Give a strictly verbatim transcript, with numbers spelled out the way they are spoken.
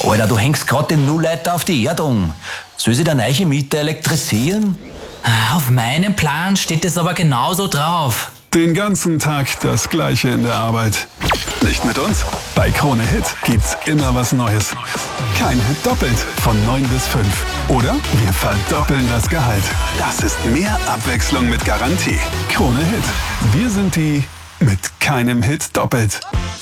Alter, du hängst grad den Nullleiter auf die Erdung. Soll sich der neue Mieter elektrisieren? Auf meinem Plan steht es aber genauso drauf. Den ganzen Tag das Gleiche in der Arbeit. Nicht mit uns? Bei Krone Hit gibt's immer was Neues. Kein Hit doppelt von neun bis fünf. Oder wir verdoppeln das Gehalt. Das ist mehr Abwechslung mit Garantie. Krone Hit. Wir sind die mit keinem Hit doppelt.